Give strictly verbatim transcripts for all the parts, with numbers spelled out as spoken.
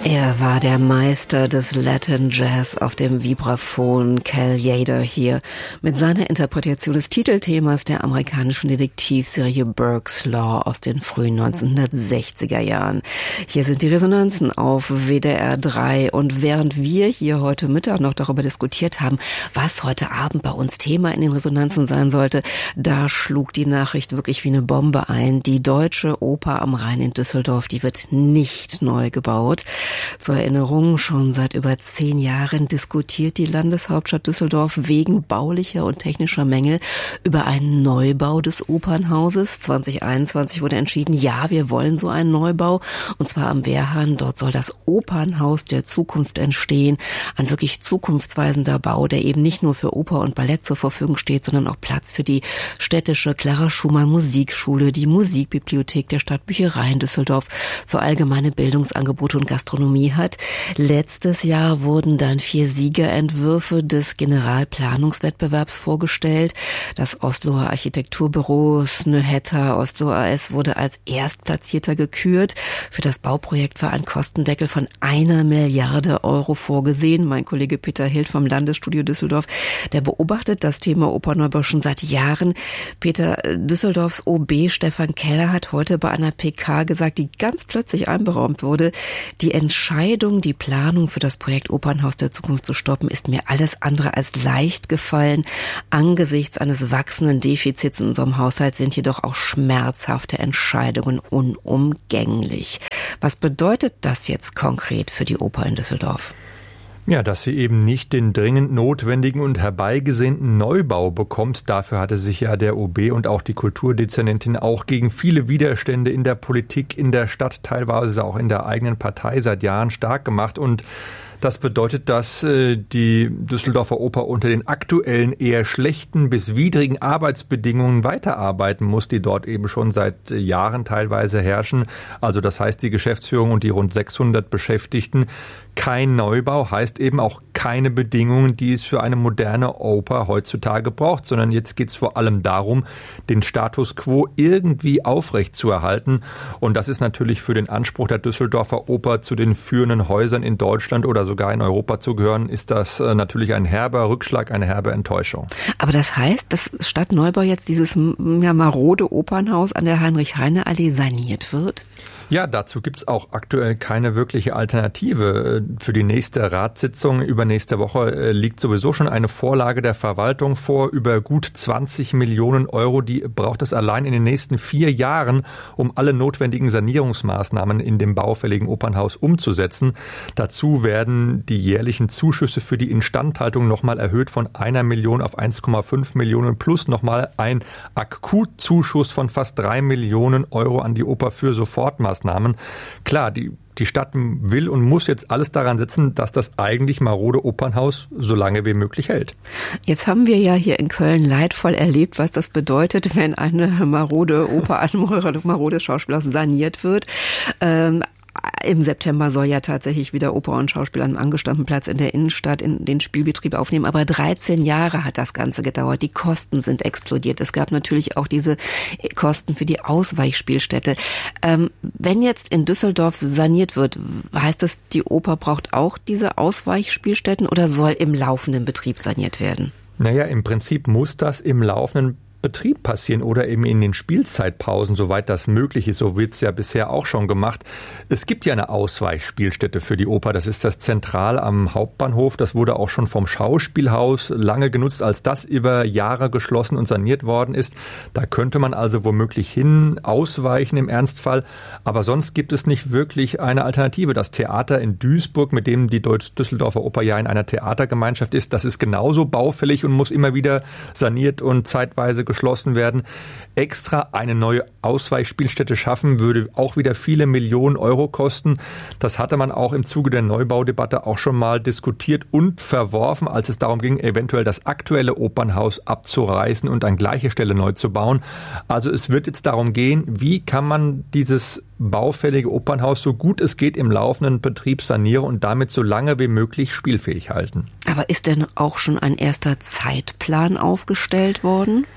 Er war der Meister des Latin Jazz auf dem Vibraphon, Cal Tjader hier mit seiner Interpretation des Titelthemas der amerikanischen Detektivserie Burke's Law aus den frühen neunzehnhundertsechziger Jahren. Hier sind die Resonanzen auf W D R drei und während wir hier heute Mittag noch darüber diskutiert haben, was heute Abend bei uns Thema in den Resonanzen sein sollte, da schlug die Nachricht wirklich wie eine Bombe ein. Die Deutsche Oper am Rhein in Düsseldorf, die wird nicht neu gebaut. Zur Erinnerung, schon seit über zehn Jahren diskutiert die Landeshauptstadt Düsseldorf wegen baulicher und technischer Mängel über einen Neubau des Opernhauses. zwanzig einundzwanzig wurde entschieden, ja, wir wollen so einen Neubau, und zwar am Wehrhahn. Dort soll das Opernhaus der Zukunft entstehen. Ein wirklich zukunftsweisender Bau, der eben nicht nur für Oper und Ballett zur Verfügung steht, sondern auch Platz für die städtische Clara Schumann Musikschule, die Musikbibliothek der Stadtbücherei in Düsseldorf, für allgemeine Bildungsangebote und Gastronomie hat. Letztes Jahr wurden dann vier Siegerentwürfe des Generalplanungswettbewerbs vorgestellt. Das Osloer Architekturbüro Snøhetta Oslo A S wurde als Erstplatzierter gekürt. Für das Bauprojekt war ein Kostendeckel von einer Milliarde Euro vorgesehen. Mein Kollege Peter Hild vom Landesstudio Düsseldorf, der beobachtet das Thema Opernneubau schon seit Jahren. Peter, Düsseldorfs O B Stefan Keller hat heute bei einer P K gesagt, die ganz plötzlich einberaumt wurde, die Entscheidung, die Planung für das Projekt Opernhaus der Zukunft zu stoppen, ist mir alles andere als leicht gefallen. Angesichts eines wachsenden Defizits in unserem Haushalt sind jedoch auch schmerzhafte Entscheidungen unumgänglich. Was bedeutet das jetzt konkret für die Oper in Düsseldorf? Ja, dass sie eben nicht den dringend notwendigen und herbeigesehnten Neubau bekommt. Dafür hatte sich ja der O B und auch die Kulturdezernentin auch gegen viele Widerstände in der Politik, in der Stadt, teilweise auch in der eigenen Partei seit Jahren stark gemacht. Und das bedeutet, dass äh, die Düsseldorfer Oper unter den aktuellen eher schlechten bis widrigen Arbeitsbedingungen weiterarbeiten muss, die dort eben schon seit Jahren teilweise herrschen. Also das heißt, die Geschäftsführung und die rund sechshundert Beschäftigten. Kein Neubau heißt eben auch keine Bedingungen, die es für eine moderne Oper heutzutage braucht, sondern jetzt geht es vor allem darum, den Status quo irgendwie aufrechtzuerhalten. Und das ist natürlich für den Anspruch der Düsseldorfer Oper, zu den führenden Häusern in Deutschland oder sogar in Europa zu gehören, ist das natürlich ein herber Rückschlag, eine herbe Enttäuschung. Aber das heißt, dass statt Neubau jetzt dieses ja, marode Opernhaus an der Heinrich-Heine-Allee saniert wird? Ja, dazu gibt's auch aktuell keine wirkliche Alternative. Für die nächste Ratssitzung übernächste Woche liegt sowieso schon eine Vorlage der Verwaltung vor über gut zwanzig Millionen Euro. Die braucht es allein in den nächsten vier Jahren, um alle notwendigen Sanierungsmaßnahmen in dem baufälligen Opernhaus umzusetzen. Dazu werden die jährlichen Zuschüsse für die Instandhaltung nochmal erhöht von einer Million auf eins Komma fünf Millionen plus nochmal ein Akutzuschuss von fast drei Millionen Euro an die Oper für Sofortmaßnahmen. Klar, die, die Stadt will und muss jetzt alles daran setzen, dass das eigentlich marode Opernhaus so lange wie möglich hält. Jetzt haben wir ja hier in Köln leidvoll erlebt, was das bedeutet, wenn eine marode Oper, ein marodes Schauspielhaus saniert wird. Ähm, Im September soll ja tatsächlich wieder Oper und Schauspiel an einem angestammten Platz in der Innenstadt in den Spielbetrieb aufnehmen. Aber dreizehn Jahre hat das Ganze gedauert. Die Kosten sind explodiert. Es gab natürlich auch diese Kosten für die Ausweichspielstätte. Ähm, wenn jetzt in Düsseldorf saniert wird, heißt das, die Oper braucht auch diese Ausweichspielstätten oder soll im laufenden Betrieb saniert werden? Naja, im Prinzip muss das im laufenden Betrieb passieren oder eben in den Spielzeitpausen, soweit das möglich ist. So wird es ja bisher auch schon gemacht. Es gibt ja eine Ausweichspielstätte für die Oper. Das ist das Zentral am Hauptbahnhof. Das wurde auch schon vom Schauspielhaus lange genutzt, als das über Jahre geschlossen und saniert worden ist. Da könnte man also womöglich hin ausweichen im Ernstfall. Aber sonst gibt es nicht wirklich eine Alternative. Das Theater in Duisburg, mit dem die Deutsch-Düsseldorfer Oper ja in einer Theatergemeinschaft ist, das ist genauso baufällig und muss immer wieder saniert und zeitweise geschlossen werden. Extra eine neue Ausweichspielstätte schaffen, würde auch wieder viele Millionen Euro kosten. Das hatte man auch im Zuge der Neubaudebatte auch schon mal diskutiert und verworfen, als es darum ging, eventuell das aktuelle Opernhaus abzureißen und an gleicher Stelle neu zu bauen. Also es wird jetzt darum gehen, wie kann man dieses baufällige Opernhaus so gut es geht im laufenden Betrieb sanieren und damit so lange wie möglich spielfähig halten. Aber ist denn auch schon ein erster Zeitplan aufgestellt worden?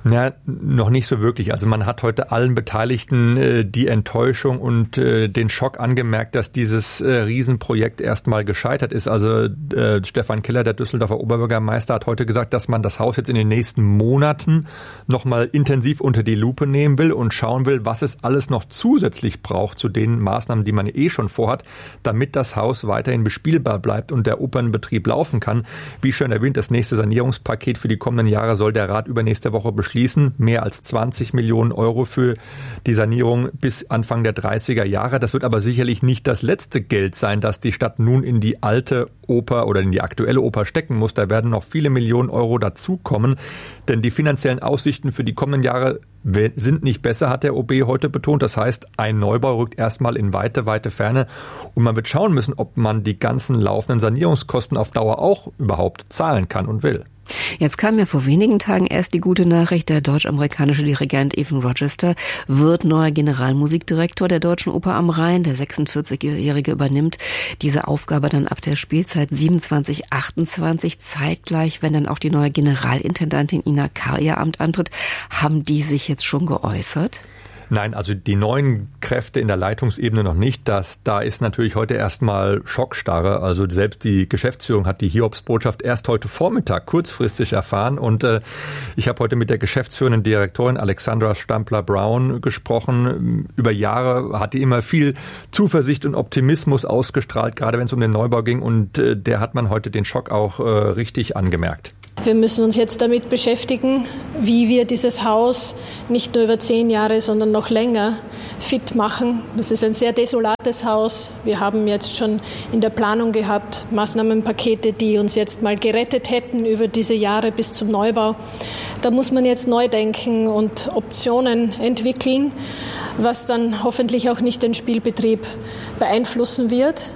Na, noch nicht so wirklich. Also man hat heute allen Beteiligten äh, die Enttäuschung und äh, den Schock angemerkt, dass dieses äh, Riesenprojekt erstmal gescheitert ist. Also äh, Stefan Keller, der Düsseldorfer Oberbürgermeister, hat heute gesagt, dass man das Haus jetzt in den nächsten Monaten nochmal intensiv unter die Lupe nehmen will und schauen will, was es alles noch zusätzlich braucht zu den Maßnahmen, die man eh schon vorhat, damit das Haus weiterhin bespielbar bleibt und der Opernbetrieb laufen kann. Wie schon erwähnt, das nächste Sanierungspaket für die kommenden Jahre soll der Rat übernächste Woche beschließen. Mehr als zwanzig Millionen Euro für die Sanierung bis Anfang der dreißiger Jahre. Das wird aber sicherlich nicht das letzte Geld sein, das die Stadt nun in die alte Oper oder in die aktuelle Oper stecken muss. Da werden noch viele Millionen Euro dazukommen, denn die finanziellen Aussichten für die kommenden Jahre sind nicht besser, hat der O B heute betont. Das heißt, ein Neubau rückt erstmal in weite, weite Ferne und man wird schauen müssen, ob man die ganzen laufenden Sanierungskosten auf Dauer auch überhaupt zahlen kann und will. Jetzt kam ja vor wenigen Tagen erst die gute Nachricht, der deutsch-amerikanische Dirigent Evan Rochester wird neuer Generalmusikdirektor der Deutschen Oper am Rhein. Der sechsundvierzigjährige übernimmt diese Aufgabe dann ab der Spielzeit siebenundzwanzig achtundzwanzig, zeitgleich, wenn dann auch die neue Generalintendantin Ina Karr ihr Amt antritt. Haben die sich jetzt schon geäußert? Nein, also die neuen Kräfte in der Leitungsebene noch nicht. Das, da ist natürlich heute erstmal Schockstarre. Also selbst die Geschäftsführung hat die Hiobsbotschaft erst heute Vormittag kurzfristig erfahren. Und äh, ich habe heute mit der geschäftsführenden Direktorin Alexandra Stampler-Brown gesprochen. Über Jahre hat die immer viel Zuversicht und Optimismus ausgestrahlt, gerade wenn es um den Neubau ging. Und äh, der hat man heute den Schock auch äh, richtig angemerkt. Wir müssen uns jetzt damit beschäftigen, wie wir dieses Haus nicht nur über zehn Jahre, sondern noch länger fit machen. Das ist ein sehr desolates Haus. Wir haben jetzt schon in der Planung gehabt Maßnahmenpakete, die uns jetzt mal gerettet hätten über diese Jahre bis zum Neubau. Da muss man jetzt neu denken und Optionen entwickeln, was dann hoffentlich auch nicht den Spielbetrieb beeinflussen wird.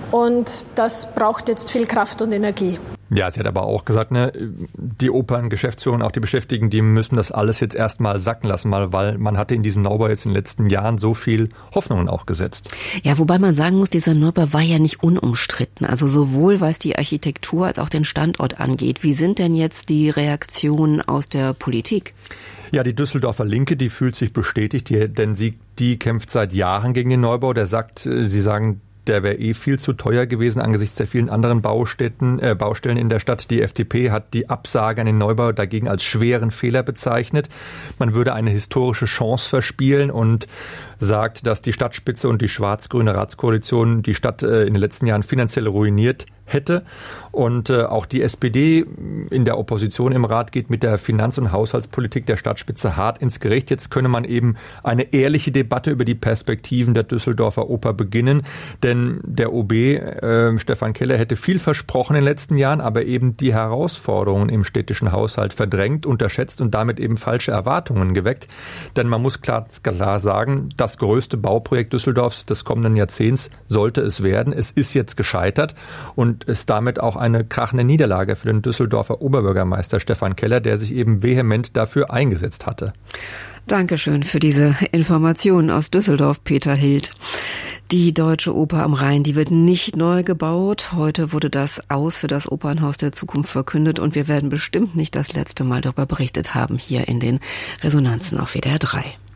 Und das braucht jetzt viel Kraft und Energie. Ja, sie hat aber auch gesagt, ne, die Operngeschäftsführung, auch die Beschäftigten, die müssen das alles jetzt erstmal sacken lassen, mal, weil man hatte in diesen Neubau jetzt in den letzten Jahren so viel Hoffnungen auch gesetzt. Ja, wobei man sagen muss, dieser Neubau war ja nicht unumstritten. Also sowohl was die Architektur als auch den Standort angeht. Wie sind denn jetzt die Reaktionen aus der Politik? Ja, die Düsseldorfer Linke, die fühlt sich bestätigt, die, denn sie, die kämpft seit Jahren gegen den Neubau. Der sagt, sie sagen, der wäre eh viel zu teuer gewesen angesichts der vielen anderen Baustätten, äh, Baustellen in der Stadt. Die F D P hat die Absage an den Neubau dagegen als schweren Fehler bezeichnet. Man würde eine historische Chance verspielen und sagt, dass die Stadtspitze und die schwarz-grüne Ratskoalition die Stadt äh, in den letzten Jahren finanziell ruiniert hätte. Und äh, auch die S P D in der Opposition im Rat geht mit der Finanz- und Haushaltspolitik der Stadtspitze hart ins Gericht. Jetzt könne man eben eine ehrliche Debatte über die Perspektiven der Düsseldorfer Oper beginnen. Denn der O B, äh, Stefan Keller, hätte viel versprochen in den letzten Jahren, aber eben die Herausforderungen im städtischen Haushalt verdrängt, unterschätzt und damit eben falsche Erwartungen geweckt. Denn man muss klar, klar sagen, das größte Bauprojekt Düsseldorfs des kommenden Jahrzehnts sollte es werden. Es ist jetzt gescheitert und ist damit auch eine krachende Niederlage für den Düsseldorfer Oberbürgermeister Stefan Keller, der sich eben vehement dafür eingesetzt hatte. Dankeschön für diese Informationen aus Düsseldorf, Peter Hild. Die Deutsche Oper am Rhein, die wird nicht neu gebaut. Heute wurde das Aus für das Opernhaus der Zukunft verkündet und wir werden bestimmt nicht das letzte Mal darüber berichtet haben hier in den Resonanzen auf W D R drei.